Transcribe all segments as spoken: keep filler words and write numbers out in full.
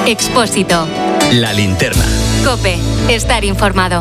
Expósito. La linterna. COPE. Estar informado.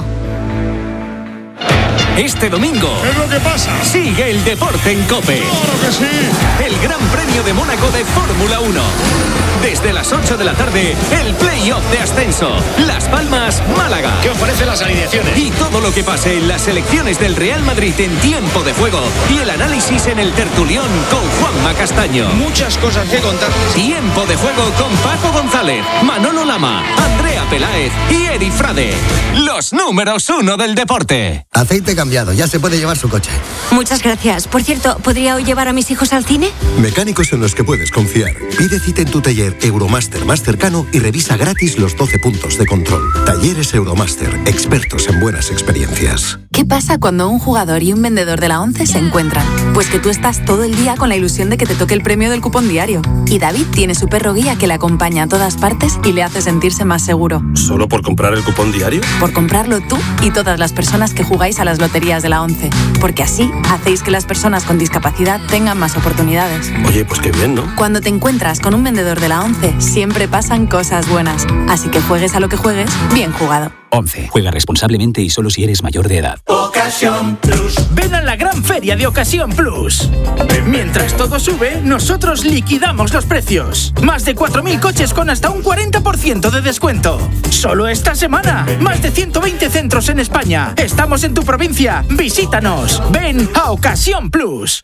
Este domingo, ¿Qué es lo que pasa? Sigue el deporte en COPE. ¡Claro que sí! El Gran Premio de Mónaco de Fórmula uno. Desde las ocho de la tarde, el play-off de ascenso. Las Palmas, Málaga. ¿Qué ofrecen las alineaciones? Y todo lo que pase en las selecciones del Real Madrid en tiempo de juego. Y el análisis en el tertulión con Juanma Castaño. Muchas cosas que contar. Tiempo de juego con Paco González, Manolo Lama, Andrea Peláez y Eri Frade. Los números uno del deporte. Aceite cambiado, ya se puede llevar su coche. Muchas gracias. Por cierto, ¿podría hoy llevar a mis hijos al cine? Mecánicos en los que puedes confiar. Pide cita en tu taller Euromaster más cercano y revisa gratis los doce puntos de control. Talleres Euromaster, expertos en buenas experiencias. ¿Qué pasa cuando un jugador y un vendedor de la ONCE se encuentran? Pues que tú estás todo el día con la ilusión de que te toque el premio del cupón diario. Y David tiene su perro guía que le acompaña a todas partes y le hace sentirse más seguro. ¿Solo por comprar el cupón diario? Por comprarlo tú y todas las personas que jugáis a las loterías de la ONCE. Porque así hacéis que las personas con discapacidad tengan más oportunidades. Oye, pues qué bien, ¿no? Cuando te encuentras con un vendedor de la ONCE, siempre pasan cosas buenas. Así que juegues a lo que juegues, bien jugado. ONCE. Juega responsablemente y solo si eres mayor de edad. Ocasión Plus. Ven a la gran feria de Ocasión Plus. Mientras todo sube, nosotros liquidamos los precios. Más de cuatro mil coches con hasta un cuarenta por ciento de descuento. Solo esta semana. Más de ciento veinte centros en España. Estamos en tu provincia. Visítanos. Ven a Ocasión Plus.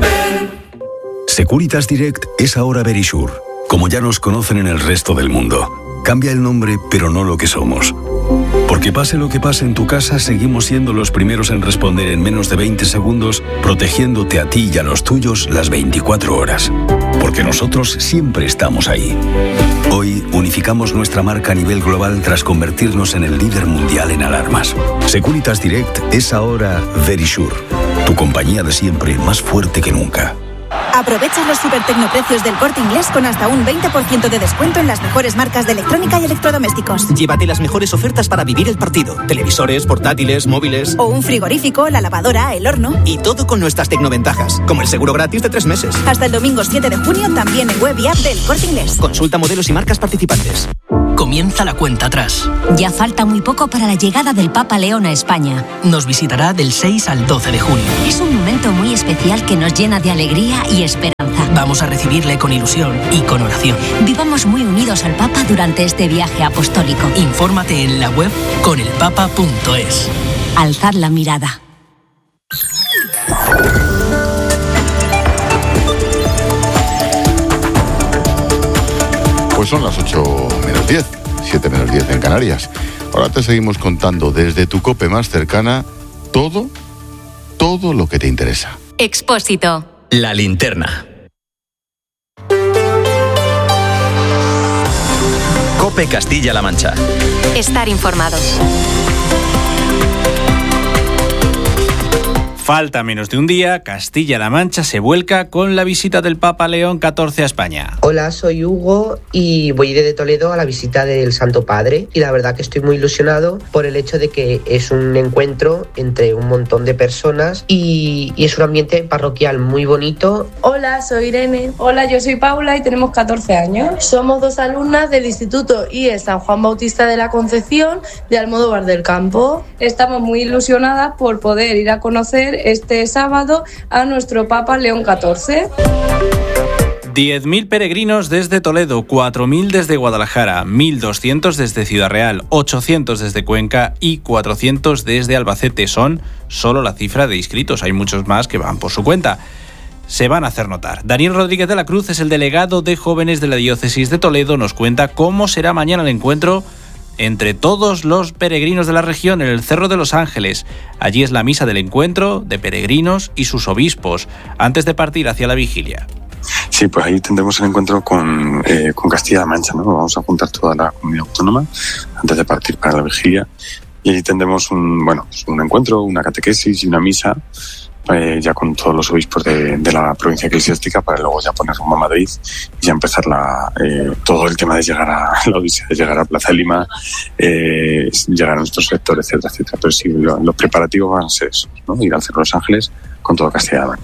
Securitas Direct es ahora Verisure, como ya nos conocen en el resto del mundo. Cambia el nombre, pero no lo que somos. Porque pase lo que pase en tu casa, seguimos siendo los primeros en responder en menos de veinte segundos, protegiéndote a ti y a los tuyos las veinticuatro horas. Porque nosotros siempre estamos ahí. Hoy unificamos nuestra marca a nivel global tras convertirnos en el líder mundial en alarmas. Securitas Direct es ahora Verisure, tu compañía de siempre más fuerte que nunca. Aprovecha los supertecnoprecios del Corte Inglés con hasta un veinte por ciento de descuento en las mejores marcas de electrónica y electrodomésticos. Llévate las mejores ofertas para vivir el partido. Televisores, portátiles, móviles. O un frigorífico, la lavadora, el horno. Y todo con nuestras tecnoventajas, como el seguro gratis de tres meses. Hasta el domingo siete de junio también en web y app del Corte Inglés. Consulta modelos y marcas participantes. Comienza la cuenta atrás. Ya falta muy poco para la llegada del Papa León a España. Nos visitará del seis al doce de junio. Es un momento muy especial que nos llena de alegría y esperanza. Vamos a recibirle con ilusión y con oración. Vivamos muy unidos al Papa durante este viaje apostólico. Infórmate en la web con el papa punto es. Alzad la mirada. Pues son las ocho menos diez, siete menos diez en Canarias. Ahora te seguimos contando desde tu COPE más cercana todo, todo lo que te interesa. Expósito. La linterna. COPE Castilla-La Mancha. Estar informado. Falta menos de un día, Castilla-La Mancha se vuelca con la visita del Papa León catorce a España. Hola, soy Hugo y voy de Toledo a la visita del Santo Padre y la verdad que estoy muy ilusionado por el hecho de que es un encuentro entre un montón de personas y, y es un ambiente parroquial muy bonito. Hola, soy Irene. Hola, yo soy Paula y tenemos catorce años. Somos dos alumnas del Instituto I E San Juan Bautista de la Concepción de Almodóvar del Campo. Estamos muy ilusionadas por poder ir a conocer este sábado a nuestro Papa León catorce. diez mil peregrinos desde Toledo, cuatro mil desde Guadalajara, mil doscientos desde Ciudad Real, ochocientos desde Cuenca y cuatrocientos desde Albacete. Son solo la cifra de inscritos, hay muchos más que van por su cuenta. Se van a hacer notar. Daniel Rodríguez de la Cruz es el delegado de jóvenes de la diócesis de Toledo, nos cuenta cómo será mañana el encuentro entre todos los peregrinos de la región en el Cerro de los Ángeles. Allí es la misa del encuentro de peregrinos y sus obispos, antes de partir hacia la vigilia. Sí, pues ahí tendremos el encuentro con, eh, con Castilla-La Mancha, ¿no? Vamos a juntar toda la comunidad autónoma antes de partir para la vigilia. Y allí tendremos un, bueno, pues un encuentro, una catequesis y una misa, eh, ya con todos los obispos de, de la provincia eclesiástica, para luego ya poner rumbo a Madrid y ya empezar la, eh, todo el tema de llegar a la odisea, de llegar a Plaza de Lima, eh, llegar a nuestros sectores, etcétera, etcétera. Pero sí, lo, los preparativos van a ser esos, ¿no? Ir al Cerro de los Ángeles con toda Castilla-La Mancha.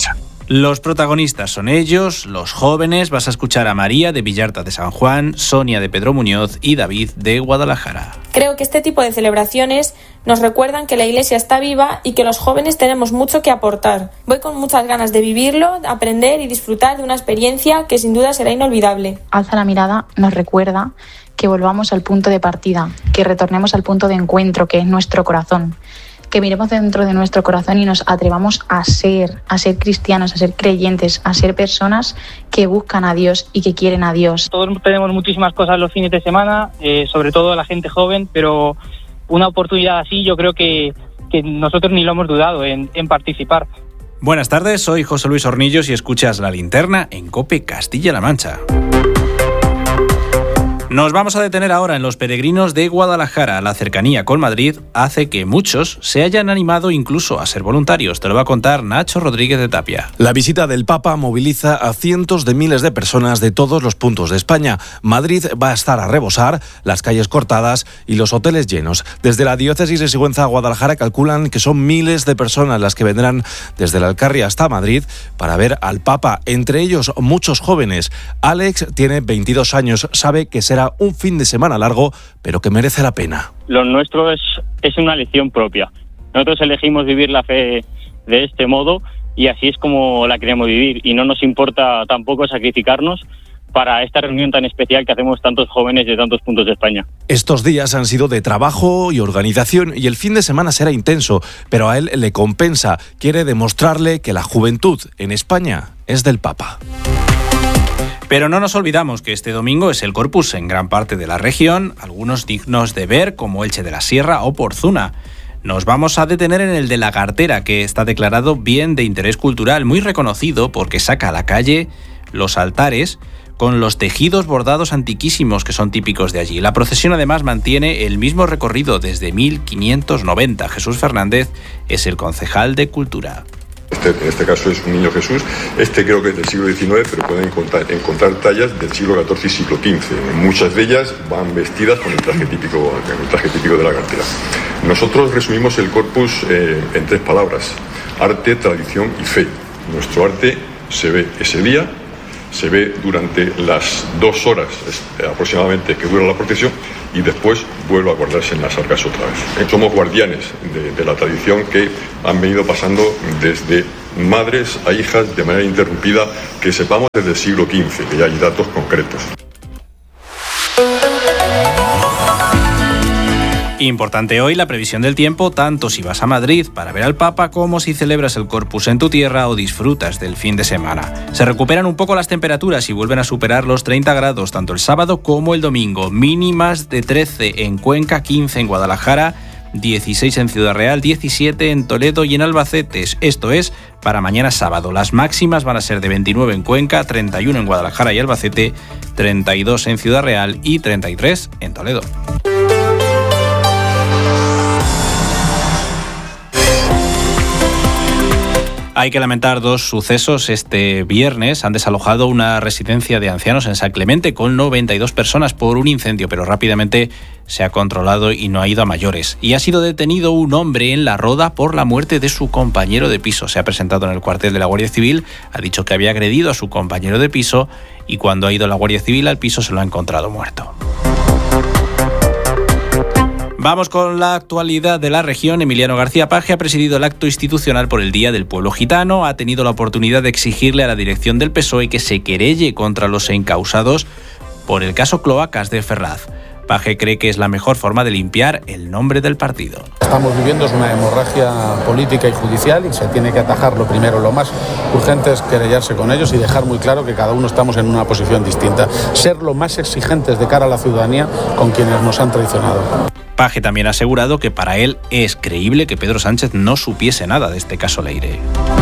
Los protagonistas son ellos, los jóvenes. Vas a escuchar a María de Villarta de San Juan, Sonia de Pedro Muñoz y David de Guadalajara. Creo que este tipo de celebraciones nos recuerdan que la Iglesia está viva y que los jóvenes tenemos mucho que aportar. Voy con muchas ganas de vivirlo, aprender y disfrutar de una experiencia que sin duda será inolvidable. Alza la mirada nos recuerda que volvamos al punto de partida, que retornemos al punto de encuentro que es nuestro corazón. Que miremos dentro de nuestro corazón y nos atrevamos a ser, a ser cristianos, a ser creyentes, a ser personas que buscan a Dios y que quieren a Dios. Todos tenemos muchísimas cosas los fines de semana, eh, sobre todo la gente joven, pero una oportunidad así yo creo que, que nosotros ni lo hemos dudado en, en participar. Buenas tardes, soy José Luis Hornillos y escuchas La Linterna en COPE Castilla-La Mancha. Nos vamos a detener ahora en los peregrinos de Guadalajara. La cercanía con Madrid hace que muchos se hayan animado incluso a ser voluntarios. Te lo va a contar Nacho Rodríguez de Tapia. La visita del Papa moviliza a cientos de miles de personas de todos los puntos de España. Madrid va a estar a rebosar, las calles cortadas y los hoteles llenos. Desde la diócesis de Sigüenza a Guadalajara calculan que son miles de personas las que vendrán desde la Alcarria hasta Madrid para ver al Papa. Entre ellos muchos jóvenes. Alex tiene veintidós años, sabe que será un fin de semana largo, pero que merece la pena. Lo nuestro es, es una elección propia. Nosotros elegimos vivir la fe de este modo y así es como la queremos vivir. Y no nos importa tampoco sacrificarnos para esta reunión tan especial que hacemos tantos jóvenes de tantos puntos de España. Estos días han sido de trabajo y organización y el fin de semana será intenso, pero a él le compensa. Quiere demostrarle que la juventud en España es del Papa. Pero no nos olvidamos que este domingo es el Corpus en gran parte de la región, algunos dignos de ver como Elche de la Sierra o Porzuna. Nos vamos a detener en el de La Gartera, que está declarado bien de interés cultural, muy reconocido porque saca a la calle los altares con los tejidos bordados antiquísimos que son típicos de allí. La procesión además mantiene el mismo recorrido desde mil quinientos noventa. Jesús Fernández es el concejal de Cultura. Este, en este caso es un niño Jesús, este creo que es del siglo diecinueve, pero pueden encontrar, encontrar tallas del siglo catorce y siglo quince. Muchas de ellas van vestidas con el traje típico, el traje típico de la Gartera. Nosotros resumimos el corpus eh, en tres palabras: arte, tradición y fe. Nuestro arte se ve ese día, se ve durante las dos horas aproximadamente que dura la procesión y después vuelve a guardarse en las arcas otra vez. Somos guardianes de, de la tradición que han venido pasando desde madres a hijas de manera interrumpida, que sepamos desde el siglo quince, que ya hay datos concretos. Importante hoy la previsión del tiempo, tanto si vas a Madrid para ver al Papa como si celebras el Corpus en tu tierra o disfrutas del fin de semana. Se recuperan un poco las temperaturas y vuelven a superar los treinta grados tanto el sábado como el domingo. Mínimas de trece en Cuenca, quince en Guadalajara, dieciséis en Ciudad Real, diecisiete en Toledo y en Albacete. Esto es para mañana sábado. Las máximas van a ser de veintinueve en Cuenca, treinta y uno en Guadalajara y Albacete, treinta y dos en Ciudad Real y treinta y tres en Toledo. Hay que lamentar dos sucesos. Este viernes han desalojado una residencia de ancianos en San Clemente con noventa y dos personas por un incendio, pero rápidamente se ha controlado y no ha ido a mayores. Y ha sido detenido un hombre en La Roda por la muerte de su compañero de piso. Se ha presentado en el cuartel de la Guardia Civil, ha dicho que había agredido a su compañero de piso y cuando ha ido la Guardia Civil al piso se lo ha encontrado muerto. Vamos con la actualidad de la región. Emiliano García Paje ha presidido el acto institucional por el Día del Pueblo Gitano. Ha tenido la oportunidad de exigirle a la dirección del P S O E que se querelle contra los encausados por el caso Cloacas de Ferraz. Paje cree que es la mejor forma de limpiar el nombre del partido. Estamos viviendo una hemorragia política y judicial y se tiene que atajar. Lo primero, lo más urgente es querellarse con ellos y dejar muy claro que cada uno estamos en una posición distinta. Ser lo más exigentes de cara a la ciudadanía con quienes nos han traicionado. Paje también ha asegurado que para él es creíble que Pedro Sánchez no supiese nada de este caso Leire.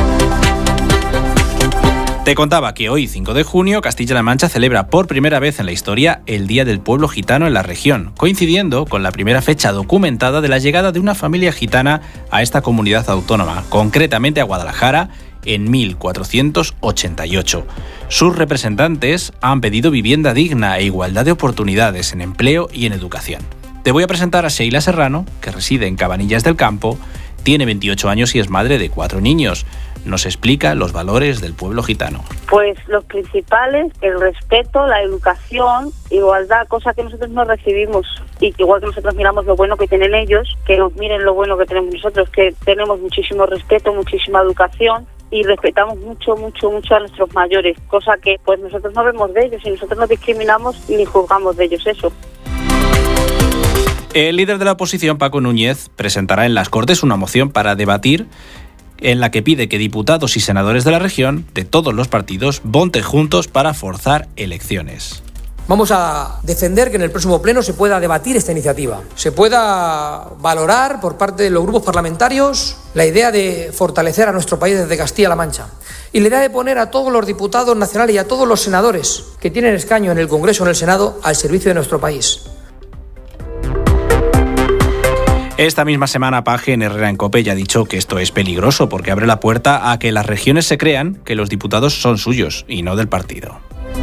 Te contaba que hoy, cinco de junio, Castilla-La Mancha celebra por primera vez en la historia el Día del Pueblo Gitano en la región, coincidiendo con la primera fecha documentada de la llegada de una familia gitana a esta comunidad autónoma, concretamente a Guadalajara, en mil cuatrocientos ochenta y ocho. Sus representantes han pedido vivienda digna e igualdad de oportunidades en empleo y en educación. Te voy a presentar a Sheila Serrano, que reside en Cabanillas del Campo, Tiene veintiocho años y es madre de cuatro niños. Nos explica los valores del pueblo gitano. Pues los principales, el respeto, la educación, igualdad, cosa que nosotros no recibimos. Y que igual que nosotros miramos lo bueno que tienen ellos, que nos miren lo bueno que tenemos nosotros, que tenemos muchísimo respeto, muchísima educación y respetamos mucho, mucho, mucho a nuestros mayores, cosa que pues nosotros no vemos de ellos y nosotros no discriminamos ni juzgamos de ellos eso. El líder de la oposición, Paco Núñez, presentará en las Cortes una moción para debatir en la que pide que diputados y senadores de la región, de todos los partidos, voten juntos para forzar elecciones. Vamos a defender que en el próximo pleno se pueda debatir esta iniciativa, se pueda valorar por parte de los grupos parlamentarios la idea de fortalecer a nuestro país desde Castilla-La Mancha y la idea de poner a todos los diputados nacionales y a todos los senadores que tienen escaño en el Congreso o en el Senado al servicio de nuestro país. Esta misma semana, Paje en Herrera en COPE ya ha dicho que esto es peligroso porque abre la puerta a que las regiones se crean que los diputados son suyos y no del partido.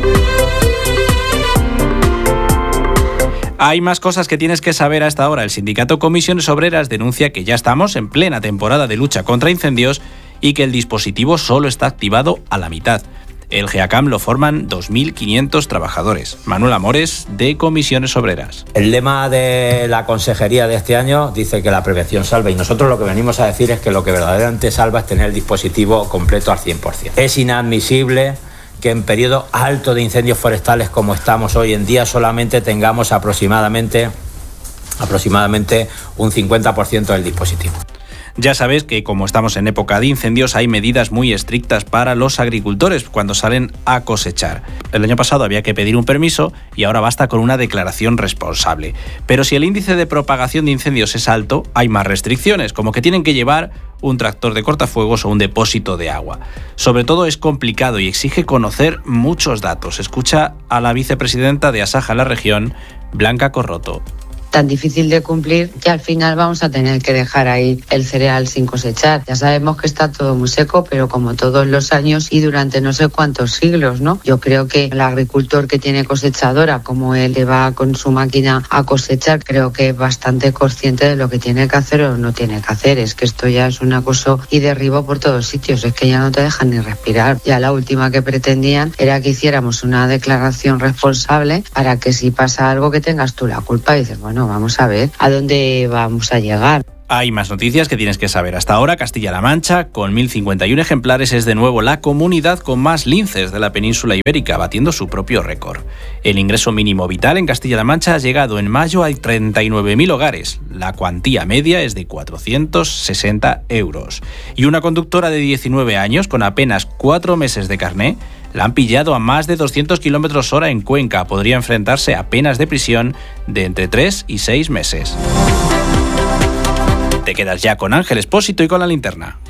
Hay más cosas que tienes que saber a esta hora. El sindicato Comisiones Obreras denuncia que ya estamos en plena temporada de lucha contra incendios y que el dispositivo solo está activado a la mitad. El GEACAM lo forman dos mil quinientos trabajadores. Manuel Amores, de Comisiones Obreras. El lema de la consejería de este año dice que la prevención salva y nosotros lo que venimos a decir es que lo que verdaderamente salva es tener el dispositivo completo al cien por ciento. Es inadmisible que en periodo alto de incendios forestales como estamos hoy en día solamente tengamos aproximadamente, aproximadamente un cincuenta por ciento del dispositivo. Ya sabes que como estamos en época de incendios hay medidas muy estrictas para los agricultores cuando salen a cosechar. El año pasado había que pedir un permiso y ahora basta con una declaración responsable. Pero si el índice de propagación de incendios es alto, hay más restricciones, como que tienen que llevar un tractor de cortafuegos o un depósito de agua. Sobre todo es complicado y exige conocer muchos datos. Escucha a la vicepresidenta de Asaja en la región, Blanca Corroto. Tan difícil de cumplir que al final vamos a tener que dejar ahí el cereal sin cosechar. Ya sabemos que está todo muy seco, pero como todos los años y durante no sé cuántos siglos, ¿no? Yo creo que el agricultor que tiene cosechadora, como él que va con su máquina a cosechar, creo que es bastante consciente de lo que tiene que hacer o no tiene que hacer. Es que esto ya es un acoso y derribo por todos sitios, es que ya no te dejan ni respirar. Ya la última que pretendían era que hiciéramos una declaración responsable para que si pasa algo que tengas tú la culpa y dices, bueno, vamos a ver a dónde vamos a llegar. Hay más noticias que tienes que saber. Hasta ahora, Castilla-La Mancha, con mil cincuenta y uno ejemplares, es de nuevo la comunidad con más linces de la península ibérica, batiendo su propio récord. El ingreso mínimo vital en Castilla-La Mancha ha llegado en mayo a treinta y nueve mil hogares. La cuantía media es de cuatrocientos sesenta euros. Y una conductora de diecinueve años, con apenas cuatro meses de carné, la han pillado a más de doscientos kilómetros hora en Cuenca. Podría enfrentarse a penas de prisión de entre tres y seis meses. Te quedas ya con Ángel Expósito y con la linterna.